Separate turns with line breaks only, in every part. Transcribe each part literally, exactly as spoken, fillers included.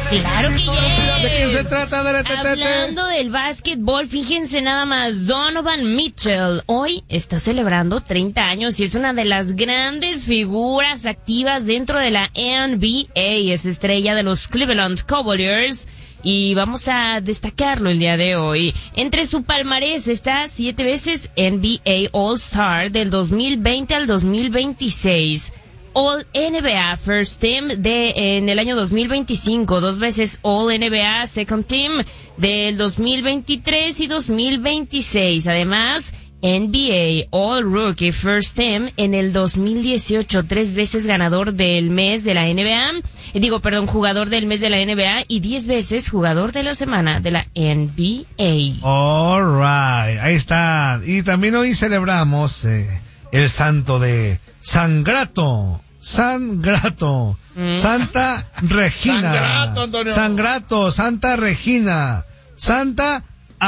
Claro que yes.
¿De quién se trata? De
Hablando del básquetbol, fíjense nada más, Donovan Mitchell hoy está celebrando treinta años y es una de las grandes figuras activas dentro de la N B A. Es estrella de los Cleveland Cavaliers y vamos a destacarlo el día de hoy. Entre su palmarés está siete veces N B A All-Star del dos mil veinte al dos mil veintiséis. All N B A First Team de en el año dos mil veinticinco, dos veces All N B A Second Team del dos mil veintitrés y dos mil veintiséis. Además, N B A All Rookie First Team en el dos mil dieciocho, tres veces ganador del mes de la N B A, eh, digo, perdón, jugador del mes de la N B A y diez veces jugador de la semana de la N B A.
All right, ahí está. Y también hoy celebramos eh, el santo de San Grato, San Grato, mm. Santa Regina,
San Grato, Antonio.
San Grato, Santa Regina, Santa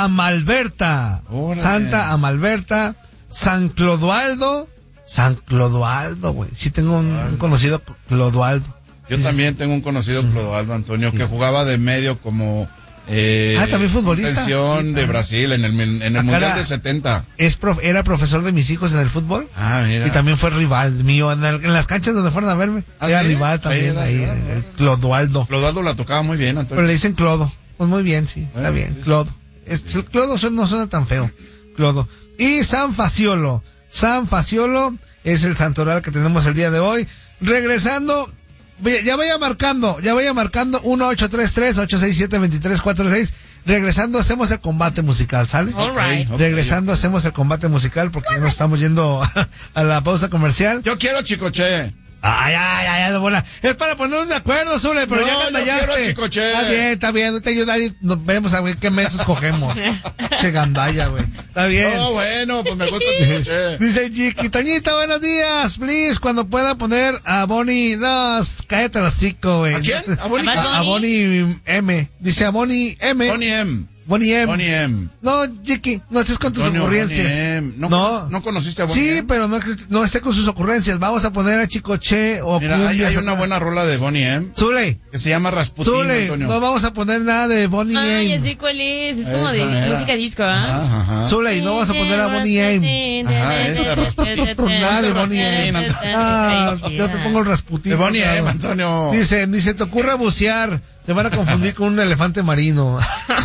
Amalberta, Órale. Santa Amalberta, San Clodoaldo, San Clodoaldo, güey. Sí tengo un, un conocido Clodoaldo.
Yo sí, también tengo un conocido Clodoaldo, Antonio, sí, que jugaba de medio como
Eh, ah, también futbolista.
Selección de Brasil en el, en el Mundial era, de setenta.
Es prof, era profesor de mis hijos en el fútbol.
Ah, mira.
Y también fue rival mío en, el, en las canchas donde fueron a verme. ¿Ah, era sí? rival también ahí, ahí rival, el Clodoaldo.
Clodoaldo la tocaba muy bien, Antonio.
Pero le dicen Clodo. Pues muy bien, sí, está eh, bien, sí. Clodo. Es, el Clodo no suena tan feo. Clodo. Y San Faciolo. San Faciolo es el santoral que tenemos el día de hoy. Regresando, ya vaya marcando, ya vaya marcando uno ocho tres tres, ocho seis siete, dos tres cuatro seis. Regresando hacemos el combate musical, ¿sale?
All right.
Okay, regresando okay. hacemos el combate musical porque ya nos estamos yendo a la pausa comercial.
Yo quiero Chicoche.
Ay, ay, ay, ay, bola. Es para ponernos de acuerdo, Zule, pero
no,
ya gandallaste.
No, quiero Chicoche.
Está bien, está bien, no te ayudar y nos vemos a ver qué mesos cogemos. Che gandalla, güey. Está bien.
No, bueno, pues me gusta Chicoche.
Dice Chiqui, Toñita, buenos días, please, cuando pueda poner a Bonnie, no, cállate el hocico, güey.
¿A quién? ¿A Bonnie?
A, a Bonnie M. Dice a Bonnie M.
Bonnie M.
Bonnie M.
Bonnie M.
No, Chiqui, no estés con tus
Antonio,
ocurrencias.
¿No,
no.
¿No conociste a Bonnie
Sí,
M?
pero no, no esté con sus ocurrencias. Vamos a poner a Chicoche o
Mira, hay, hay una buena rola de Bonnie M.
Zule.
Que se llama Rasputin,
Zule,
Antonio.
no vamos a poner nada de Bonnie M.
Ay, así cuál es. Es como
esa
de
era.
música disco, ¿ah?
¿eh? Zule, no vamos a poner a Bonnie M.
Ajá, esa Rasputin.
Nada de Bonnie M. Ah, yo te pongo el Rasputin.
De Bonnie M, Antonio.
Dice, ni se te ocurra bucear. Te van a confundir con un elefante marino.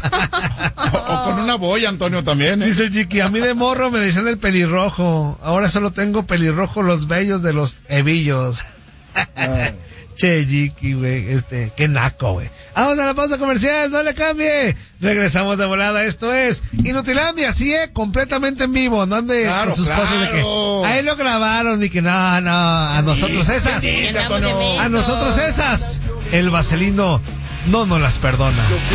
o, o con una boya, Antonio, también, ¿eh?
Dice el Chiqui, a mí de morro me decían el pelirrojo. Ahora solo tengo pelirrojo los bellos de los hebillos. Che, Chiqui, güey, este, qué naco, güey. Vamos a la pausa comercial, no le cambie. Regresamos de volada, esto es Inutilandia, sí, eh, completamente en vivo. No ande
claro,
con sus
claro.
cosas de que ahí lo grabaron y que no, no, a nosotros esas.
Sí, sí, Antonio.
A nosotros esas. El vaselino no nos las perdona.